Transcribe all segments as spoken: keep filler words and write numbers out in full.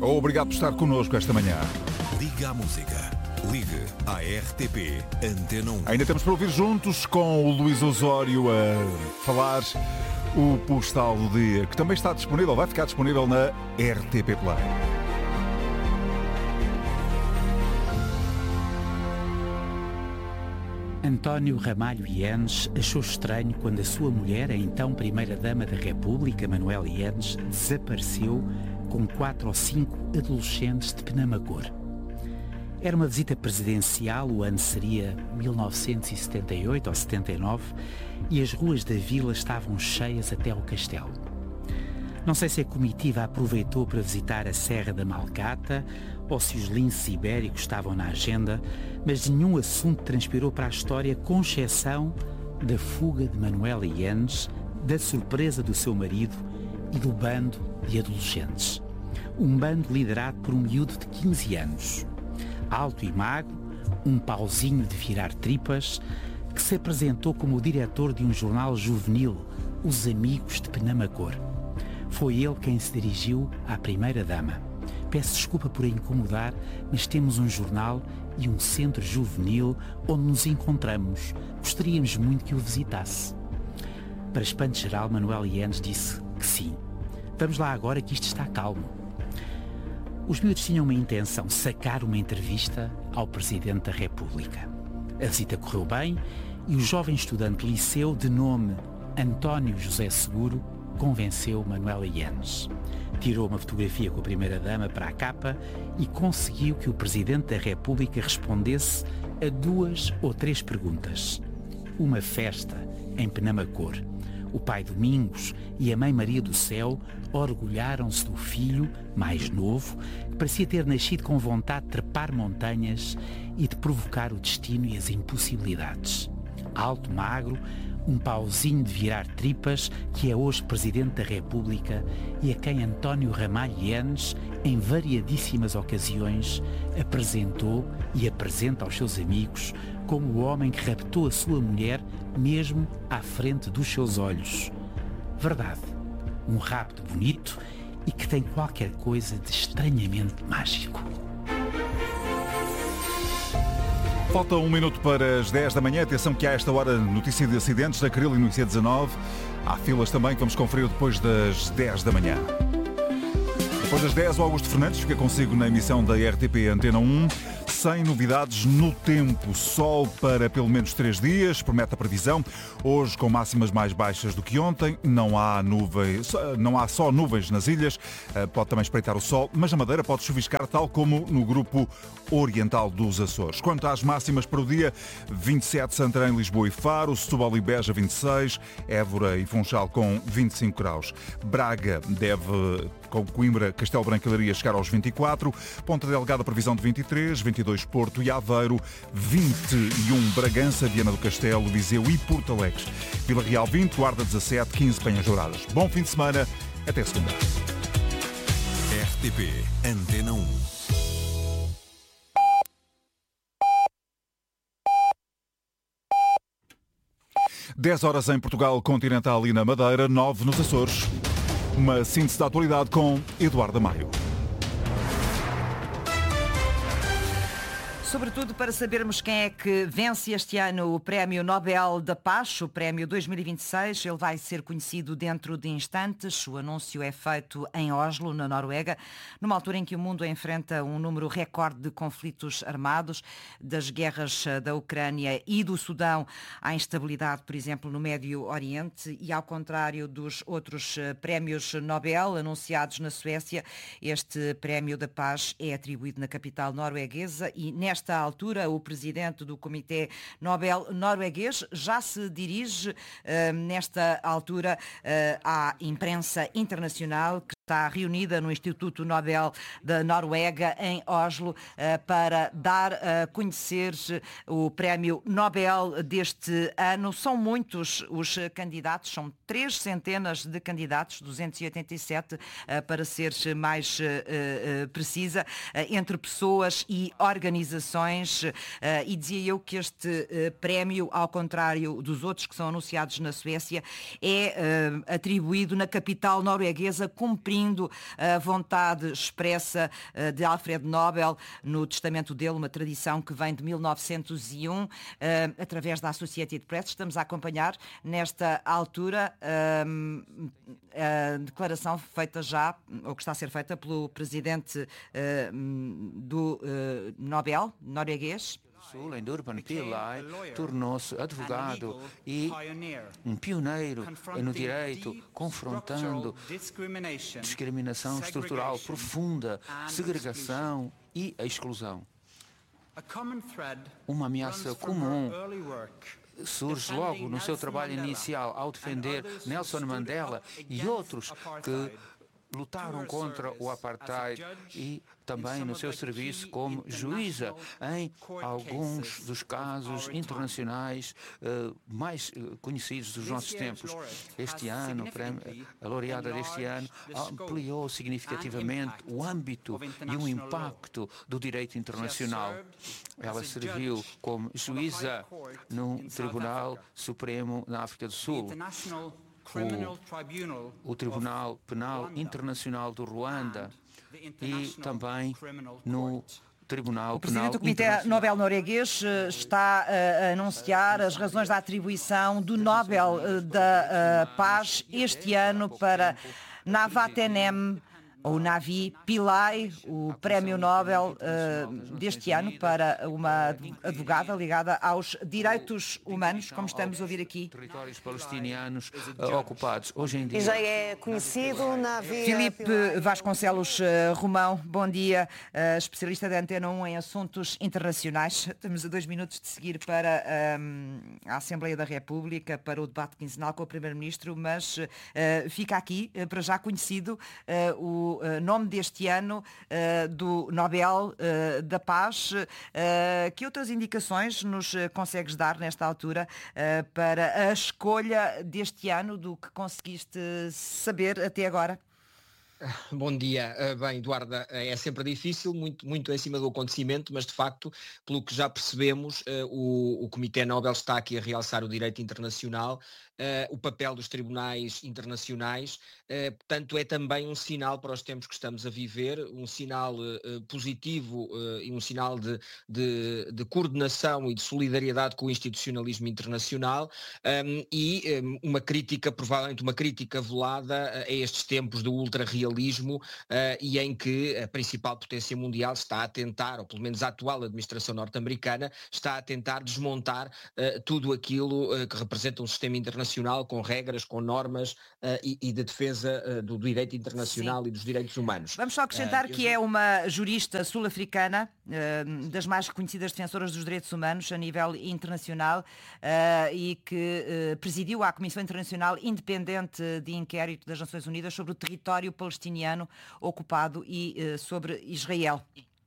Obrigado por estar connosco esta manhã. Liga à música. Ligue à R T P Antena um. Ainda temos para ouvir juntos com o Luís Osório a falar o postal do dia, que também está disponível, vai ficar disponível na R T P Play. António Ramalho Yanes achou estranho quando a sua mulher, a então Primeira-Dama da República, Manuela Yanes, desapareceu com quatro ou cinco adolescentes de Penamacor. Era uma visita presidencial, o ano seria mil novecentos e setenta e oito ou setenta e nove, e as ruas da vila estavam cheias até ao castelo. Não sei se a comitiva aproveitou para visitar a Serra da Malcata ou se os linces ibéricos estavam na agenda, mas nenhum assunto transpirou para a história, com exceção da fuga de Manuela Yanes, da surpresa do seu marido e do bando de adolescentes. Um bando liderado por um miúdo de quinze anos. Alto e magro, um pauzinho de virar tripas, que se apresentou como o diretor de um jornal juvenil, Os Amigos de Penamacor. Foi ele quem se dirigiu à Primeira-Dama. Peço desculpa por a incomodar, mas temos um jornal e um centro juvenil onde nos encontramos. Gostaríamos muito que o visitasse. Para espanto geral, Manuela Yanes disse que sim. Vamos lá agora que isto está calmo. Os miúdos tinham uma intenção, sacar uma entrevista ao Presidente da República. A visita correu bem e o jovem estudante de liceu, de nome António José Seguro, convenceu Manuela Yanes. Tirou uma fotografia com a Primeira-Dama para a capa e conseguiu que o Presidente da República respondesse a duas ou três perguntas. Uma festa em Penamacor. O pai Domingos e a mãe Maria do Céu orgulharam-se do filho, mais novo, que parecia ter nascido com vontade de trepar montanhas e de provocar o destino e as impossibilidades. Alto, magro, um pauzinho de virar tripas, que é hoje Presidente da República e a quem António Ramalho Yanes, em variadíssimas ocasiões, apresentou e apresenta aos seus amigos como o homem que raptou a sua mulher mesmo à frente dos seus olhos. Verdade, um rapto bonito e que tem qualquer coisa de estranhamente mágico. Falta um minuto para as dez da manhã. Atenção que há esta hora notícia de acidentes da Carril e no I C dezanove. Há filas também que vamos conferir depois das dez da manhã. Depois das dez, o Augusto Fernandes fica consigo na emissão da R T P Antena um. Sem novidades no tempo. Sol para pelo menos três dias, promete a previsão. Hoje com máximas mais baixas do que ontem. Não há nuvens, não há só nuvens nas ilhas. Pode também espreitar o sol, mas na Madeira pode chuviscar, tal como no grupo oriental dos Açores. Quanto às máximas para o dia, vinte e sete Santarém, Lisboa e Faro, Setúbal e Beja vinte e seis, Évora e Funchal com vinte e cinco graus. Braga deve, com Coimbra, Castelo Branco e Leiria, chegar aos vinte e quatro, Ponta Delgada previsão de vinte e três, vinte e dois Porto e Aveiro, vinte e um Bragança, Viana do Castelo, Viseu e Porto Alegre. Vila Real vinte, Guarda dezassete, quinze Penhas Douradas. Bom fim de semana, até segunda. R T P Antena um. dez horas em Portugal Continental e na Madeira, nove nos Açores. Uma síntese da atualidade com Eduardo Maio. Sobretudo para sabermos quem é que vence este ano o Prémio Nobel da Paz, o Prémio dois mil e vinte e seis. Ele vai ser conhecido dentro de instantes. O anúncio é feito em Oslo, na Noruega, numa altura em que o mundo enfrenta um número recorde de conflitos armados, das guerras da Ucrânia e do Sudão à instabilidade, por exemplo, no Médio Oriente. E ao contrário dos outros prémios Nobel anunciados na Suécia, este Prémio da Paz é atribuído na capital norueguesa e nesta Nesta altura, o presidente do Comitê Nobel norueguês já se dirige, uh, nesta altura, uh, à imprensa internacional que está reunida no Instituto Nobel da Noruega, em Oslo, uh, para dar a conhecer o Prémio Nobel deste ano. São muitos os candidatos, são três centenas de candidatos, duzentos e oitenta e sete, uh, para ser mais uh, uh, precisa, uh, entre pessoas e organizações indicações uh, e dizia eu que este uh, prémio, ao contrário dos outros que são anunciados na Suécia, é uh, atribuído na capital norueguesa, cumprindo a vontade expressa uh, de Alfred Nobel no testamento dele, uma tradição que vem de mil novecentos e um, uh, através da Associated Press. Estamos a acompanhar nesta altura uh, a declaração feita já, ou que está a ser feita pelo presidente uh, do uh, Nobel norueguês. Em Durban, Pillai tornou-se advogado e um pioneiro no direito, confrontando discriminação estrutural profunda, segregação e a exclusão. Uma ameaça comum surge logo no seu trabalho inicial ao defender Nelson Mandela e outros que lutaram contra o apartheid e também no seu serviço como juíza em alguns dos casos internacionais uh, mais uh, conhecidos dos nossos tempos. Este ano, a laureada deste ano ampliou significativamente o âmbito e o impacto do direito internacional. Ela serviu como juíza num Tribunal Supremo na África do Sul. O, o Tribunal Penal Internacional do Ruanda e também no Tribunal O Presidente Penal do Comitê Nobel norueguês está a anunciar as razões da atribuição do Nobel da Paz este ano para Navatenem, ou Navi Pillai, o prémio Nobel uh, deste ano para uma advogada ligada aos direitos humanos, como estamos a ouvir aqui. Territórios palestinianos uh, ocupados hoje em dia. E já é conhecido, Navi Filipe Pillai. Vasconcelos uh, Romão, bom dia, uh, especialista da Antena um em assuntos internacionais. Estamos a dois minutos de seguir para um, a Assembleia da República, para o debate quinzenal com o Primeiro-Ministro, mas uh, fica aqui, uh, para já conhecido, uh, o Uh, nome deste ano uh, do Nobel uh, da Paz. Uh, que outras indicações nos uh, consegues dar nesta altura uh, para a escolha deste ano, do que conseguiste saber até agora? Bom dia. Bem, Eduarda, é sempre difícil, muito, muito em cima do acontecimento, mas de facto, pelo que já percebemos, o, o Comitê Nobel está aqui a realçar o direito internacional, uh, o papel dos tribunais internacionais, uh, portanto é também um sinal para os tempos que estamos a viver, um sinal uh, positivo uh, e um sinal de, de, de coordenação e de solidariedade com o institucionalismo internacional um, e um, uma crítica, provavelmente uma crítica velada a estes tempos do ultra-realismo Uh, e em que a principal potência mundial está a tentar, ou pelo menos a atual administração norte-americana, está a tentar desmontar uh, tudo aquilo uh, que representa um sistema internacional com regras, com normas uh, e, e de defesa uh, do direito internacional Sim. e dos direitos humanos. Vamos só acrescentar uh, que eu... é uma jurista sul-africana, uh, das mais reconhecidas defensoras dos direitos humanos a nível internacional uh, e que uh, presidiu a Comissão Internacional Independente de Inquérito das Nações Unidas sobre o território palestiniano ocupado e uh, sobre Israel.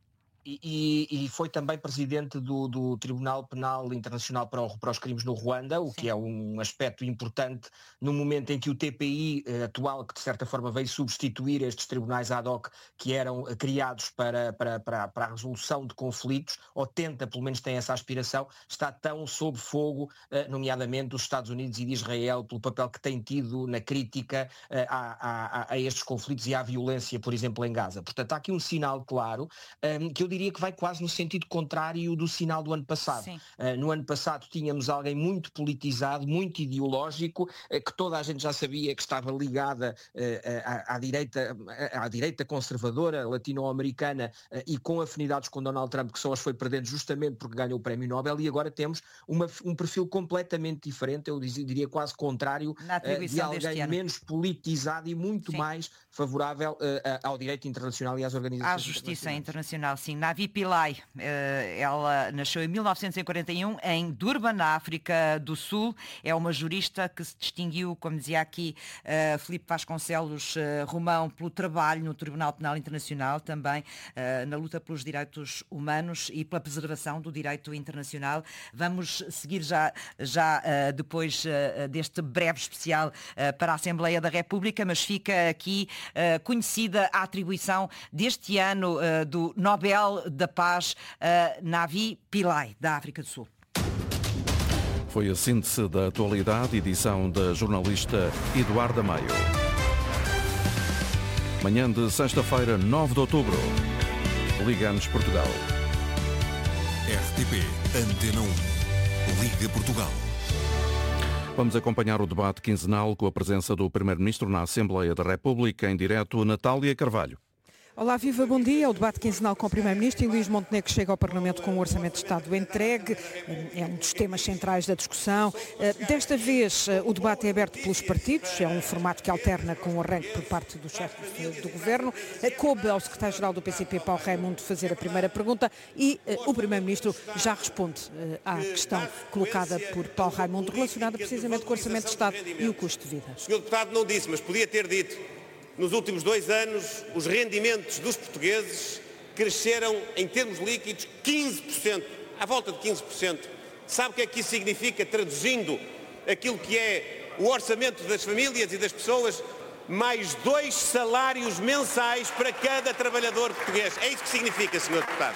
E, e foi também presidente do, do Tribunal Penal Internacional para, o, para os Crimes no Ruanda, o Sim. que é um aspecto importante no momento em que o T P I eh, atual, que de certa forma veio substituir estes tribunais ad hoc que eram eh, criados para, para, para, para a resolução de conflitos, ou tenta, pelo menos tem essa aspiração, está tão sob fogo, eh, nomeadamente dos Estados Unidos e de Israel, pelo papel que tem tido na crítica eh, a, a, a estes conflitos e à violência, por exemplo, em Gaza. Portanto, há aqui um sinal claro eh, que eu diria que vai quase no sentido contrário do sinal do ano passado. Uh, no ano passado tínhamos alguém muito politizado, muito ideológico, uh, que toda a gente já sabia que estava ligada uh, à, à, direita, à direita conservadora latino-americana uh, e com afinidades com Donald Trump, que só as foi perdendo justamente porque ganhou o Prémio Nobel, e agora temos uma, um perfil completamente diferente, eu diria quase contrário, uh, de alguém menos politizado e muito sim. mais favorável uh, ao direito internacional e às organizações à justiça internacional, sim. Navi Pillai, ela nasceu em mil novecentos e quarenta e um em Durban, na África do Sul. É uma jurista que se distinguiu, como dizia aqui uh, Filipe Vasconcelos uh, Romão, pelo trabalho no Tribunal Penal Internacional, também uh, na luta pelos direitos humanos e pela preservação do direito internacional. Vamos seguir já, já uh, depois uh, deste breve especial uh, para a Assembleia da República, mas fica aqui uh, conhecida a atribuição deste ano uh, do Nobel Nobel da Paz, uh, Navi Pillay, da África do Sul. Foi a síntese da atualidade, edição da jornalista Eduarda Maio. Manhã de sexta-feira, nove de outubro. Liga-nos Portugal. R T P Antena um. Liga Portugal. Vamos acompanhar o debate quinzenal com a presença do Primeiro-Ministro na Assembleia da República, em direto, Natália Carvalho. Olá, viva, bom dia. O debate quinzenal com o Primeiro-Ministro e Luís Montenegro chega ao Parlamento com o Orçamento de Estado entregue. É um dos temas centrais da discussão. Desta vez o debate é aberto pelos partidos, é um formato que alterna com o arranque por parte do chefe do Governo. Coube ao secretário-geral do P C P, Paulo Raimundo, fazer a primeira pergunta e o Primeiro-Ministro já responde à questão colocada por Paulo Raimundo relacionada precisamente com o Orçamento de Estado e o custo de vida. O senhor Deputado não disse, mas podia ter dito. Nos últimos dois anos, os rendimentos dos portugueses cresceram, em termos líquidos, quinze por cento, à volta de quinze por cento. Sabe o que é que isso significa, traduzindo aquilo que é o orçamento das famílias e das pessoas? Mais dois salários mensais para cada trabalhador português. É isso que significa, senhor Deputado.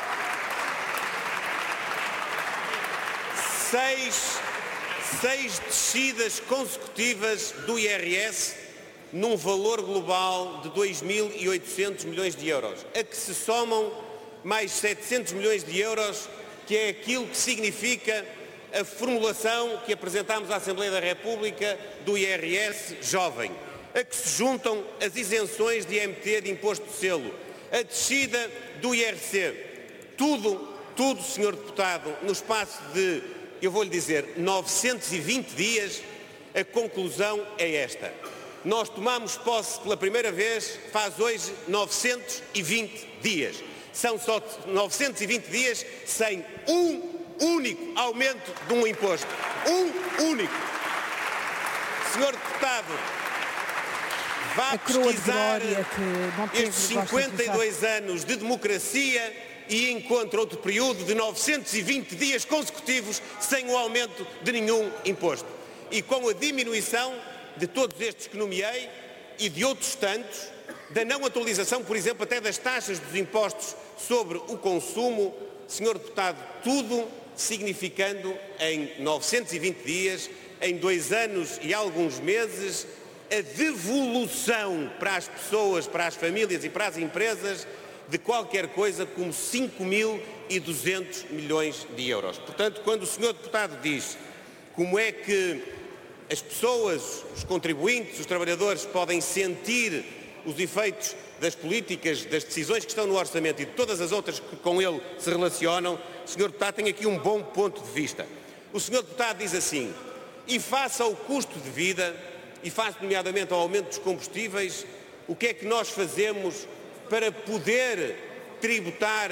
Seis, seis descidas consecutivas do I R S num valor global de dois mil e oitocentos milhões de euros, a que se somam mais setecentos milhões de euros, que é aquilo que significa a formulação que apresentámos à Assembleia da República do I R S jovem, a que se juntam as isenções de I M T, de imposto de selo, a descida do I R C. Tudo, tudo, senhor Deputado, no espaço de, eu vou-lhe dizer, novecentos e vinte dias, a conclusão é esta. Nós tomamos posse pela primeira vez, faz hoje novecentos e vinte dias. São só novecentos e vinte dias sem um único aumento de um imposto. Um único. Senhor Deputado, vá pesquisar estes cinquenta e dois anos de democracia e encontra outro período de novecentos e vinte dias consecutivos sem o aumento de nenhum imposto. E com a diminuição de todos estes que nomeei e de outros tantos, da não atualização, por exemplo, até das taxas dos impostos sobre o consumo, senhor Deputado, tudo significando em novecentos e vinte dias, em dois anos e alguns meses, a devolução para as pessoas, para as famílias e para as empresas de qualquer coisa como cinco mil e duzentos milhões de euros. Portanto, quando o senhor Deputado diz como é que as pessoas, os contribuintes, os trabalhadores podem sentir os efeitos das políticas, das decisões que estão no orçamento e de todas as outras que com ele se relacionam, o senhor Deputado tem aqui um bom ponto de vista. O senhor Deputado diz assim, e face ao custo de vida, e face nomeadamente ao aumento dos combustíveis, o que é que nós fazemos para poder tributar